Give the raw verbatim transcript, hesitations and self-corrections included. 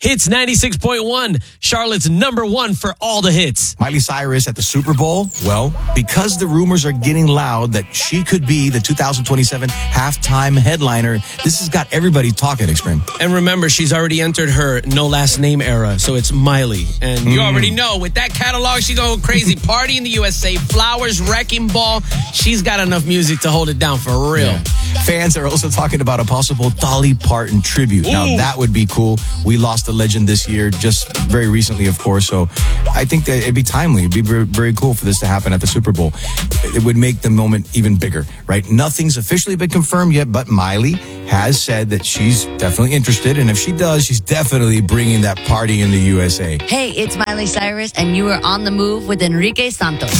Hits ninety-six point one, Charlotte's number one for all the hits. Miley Cyrus at the Super Bowl? Well, because the rumors are getting loud that she could be the two thousand twenty-seven halftime headliner, this has got everybody talking, Extreme. And remember, she's already entered her no last name era, so it's Miley. And you mm. already know, with that catalog, she's going crazy. Party in the U S A, Flowers, Wrecking Ball. She's got enough music to hold it down for real. Yeah. Fans are also talking about a possible Dolly Parton tribute. Ooh. Now, that would be cool. We lost a legend this year, just very recently, of course. So I think that it'd be timely. It'd be very, very cool for this to happen at the Super Bowl. It would make the moment even bigger, right? Nothing's officially been confirmed yet, but Miley has said that she's definitely interested. And if she does, she's definitely bringing that party in the U S A. Hey, it's Miley Cyrus, and you are on the move with Enrique Santos.